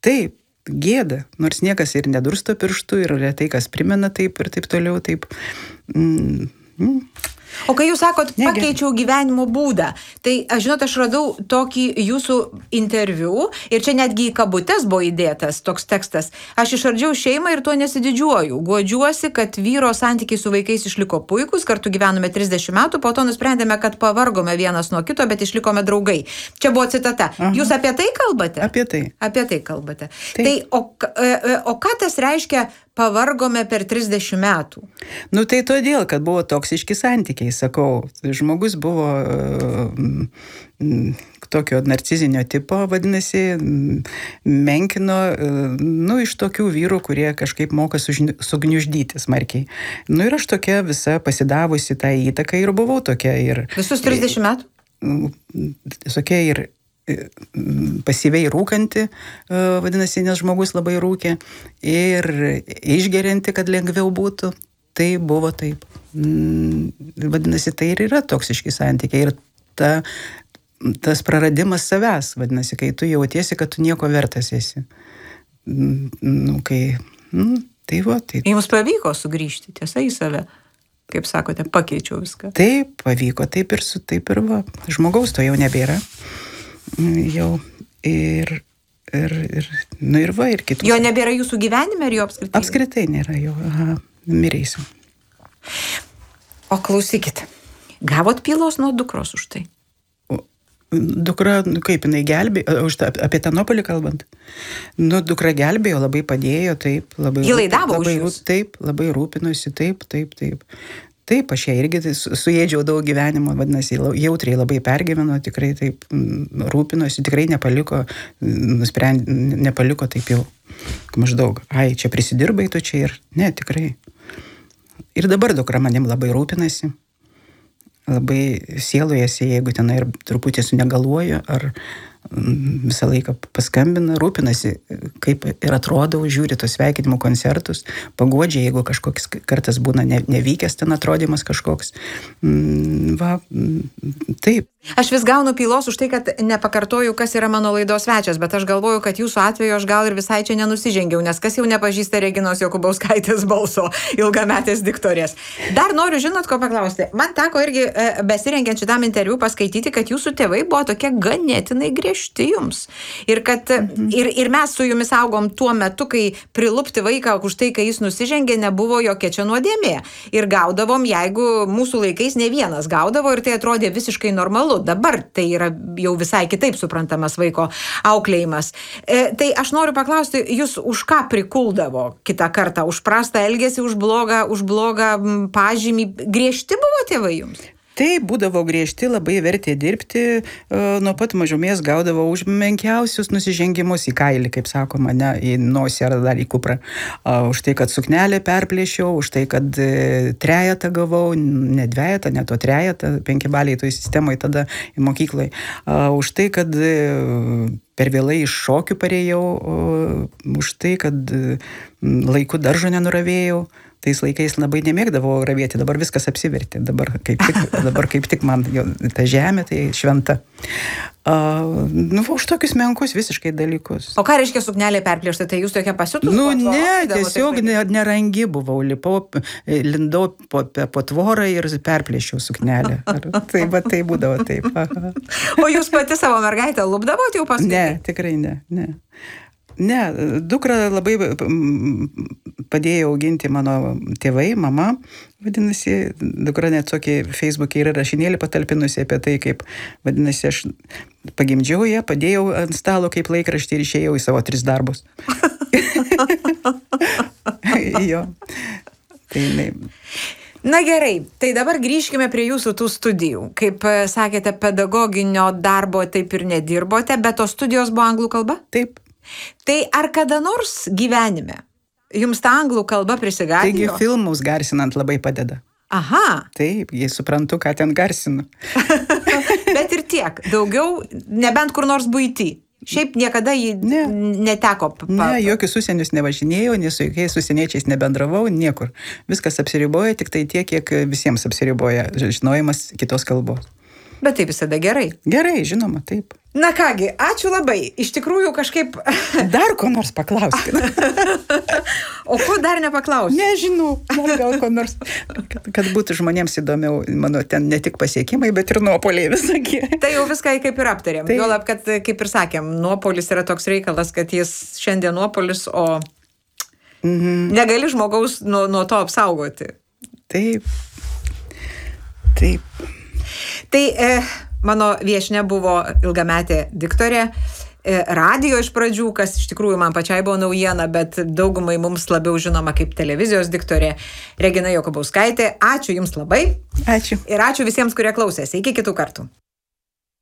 Taip, gėda, nors niekas ir nedursto pirštų, ir retai kas primena taip ir taip toliau, taip. O kai jūs sakot, pakeičiau gyvenimo būdą, tai aš radau tokį jūsų interviu ir čia netgi į kabutes buvo įdėtas toks tekstas. Aš išardžiau šeimą ir tuo nesididžiuoju. Guodžiuosi, kad vyro santykiai su vaikais išliko puikus, kartu gyvenome 30 metų, po to nusprendėme, kad pavargome vienas nuo kito, bet išlikome draugai. Čia buvo citata. Jūs apie tai kalbate? Apie tai. Apie tai kalbate. Tai, o ką tas reiškia pavargome per 30 metų? Nu tai todėl, kad buvo toksiški santykiai, sakau. Žmogus buvo tokio narcizinio tipo, vadinasi, menkino, iš tokių vyrų, kurie kažkaip moka sugniuždyti smarkiai. Ir aš tokia visa pasidavusi tą įtaką ir buvau tokia. Visus 30 metų? Tokia ir pasyviai rūkanti, vadinasi, nes žmogus labai rūkė, ir išgerianti, kad lengviau būtų. Tai buvo taip. Vadinasi, tai ir yra toksiški santykiai. Ir tas praradimas savęs, vadinasi, kai tu jautiesi, kad tu nieko vertas esi. Tai va. Tai. Jums pavyko sugrįžti, tiesa, į save? Kaip sakote, pakeičiau viską. Taip, pavyko, taip ir va. Žmogaus to jau nebėra. Jau ir kitų. Jo nebėra jūsų gyvenime, ar jo apskritai? Apskritai nėra jo, mirėsiu. O klausykit, gavot pylos nuo dukros už tai? Dukra, kaip jinai gelbėjo, apie Tanopolį kalbant, dukra gelbėjo, labai padėjo, taip, labai. Ji laidavo už jūs? Taip, labai rūpinosi, taip. Taip, aš ją irgi suėdžiau daug gyvenimo, vadinasi, jautriai labai pergyveno, tikrai taip rūpinosi, tikrai nepaliko taip jau maždaug, čia prisidirbai tu čia ir, ne, tikrai. Ir dabar dukra manim labai rūpinasi, labai sielojasi, jeigu ten ir truputį sunegaluoju, ar visą laiką paskambina, rūpinasi, kaip ir atrodau, žiūri tos sveikinimų koncertus, paguodžia, jeigu kažkoks kartas būna nevykęs ten atrodymas kažkoks. Taip. Aš vis gaunu pylos už tai, kad nepakartoju, kas yra mano laidos svečias, bet aš galvoju, kad jūsų atveju aš gal ir visai čia nenusižengiau, nes kas jau nepažįsta Reginos Jokubauskaitės balso, ilgametės diktorės. Dar noriu, žinot, ko paklausti. Man teko irgi besirengiant šitam interviu paskaityti, kad jūsų tėvai buvo tokie ganėtinai griežti jums. Ir kad ir mes su jumis augom tuo metu, kai prilupti vaiką už tai, kai jis nusižengė, nebuvo jokia čia nuodėmė. Ir gaudavom, jeigu mūsų laikais ne vienas gaudavo, ir tai atrodė visiškai normalu. Dabar tai yra jau visai kitaip suprantamas vaiko auklėjimas. Tai aš noriu paklausti, jūs už ką prikuldavo kitą kartą? Už prastą elgesį, už blogą pažymį? Griežti buvo tėvai jums? Tai būdavo griežti, labai vertė dirbti, nuo pat mažumės gaudavo už menkiausius nusižengimus į kailį, kaip sakoma, ne į nosį ar dar į kuprą. Už tai, kad suknelę perplėšiau, už tai, kad trejetą gavau, ne dvejetą, ne to trejetą, 5 baliai toj sistemoje tada į mokyklai. Už tai, kad per vėlai iš šokių parėjau, už tai, kad laiku daržo nenuravėjau. Tais laikais labai nemėgdavau ravėti, dabar viskas apsivertė, dabar kaip tik man ta žemė tai šventa. Už tokius menkus visiškai dalykus. O ką reiškia suknelė perplėšta, tai jūs tokia pasiutus? Ne, tiesiog nerangi buvau, lindau po tvorą ir perplėšiau suknelę. Tai būdavo taip. O jūs pati savo mergaitę lupdavot jau paskui? Ne, tikrai ne. Ne, dukrą labai padėjo auginti mano tėvai, mama, vadinasi, dukra net tokį Facebook'e yra rašinėlį patalpinusi apie tai, kaip, vadinasi, aš pagimdžiau ją, padėjau ant stalo kaip laikraštį ir išėjau į savo 3 darbus. Jo. Tai ne. Na gerai, tai dabar grįžkime prie jūsų tų studijų. Kaip sakėte, pedagoginio darbo taip ir nedirbote, bet tos studijos buvo anglų kalba? Taip. Tai ar kada nors gyvenime jums ta anglų kalba prisigąsdino? Taigi filmus garsinant labai padeda. Aha. Taip, jei suprantu, ką ten garsinu. Bet ir tiek, daugiau, nebent kur nors buity. Šiaip niekada jį neteko. Ne, jokius užsienius nevažinėjau, nes su jokiais užsieniečiais nebendravau, niekur. Viskas apsiriboja, tik tai tiek, kiek visiems apsiriboja žinojimas kitos kalbos. Bet tai visada gerai. Gerai, žinoma, taip. Na kągi, ačiū labai. Iš tikrųjų kažkaip... Dar ko nors paklauskite. O ko dar nepaklausiu? Nežinau, gal ko nors, kad būtų žmonėms įdomiau mano ten ne tik pasiekimai, bet ir nuopoliai visokie. Tai jau viską kaip ir aptarėm. Tai... Juolab, kad kaip ir sakėm, nuopolis yra toks reikalas, kad jis šiandien nuopolis, o negali žmogaus nuo to apsaugoti. Taip. Taip. Tai mano viešnia buvo ilgametė diktorė, radijo iš pradžių, kas iš tikrųjų man pačiai buvo naujiena, bet daugumai mums labiau žinoma kaip televizijos diktorė, Regina Jokubauskaitė. Ačiū Jums labai. Ačiū. Ir ačiū visiems, kurie klausėsi. Iki kitų kartų.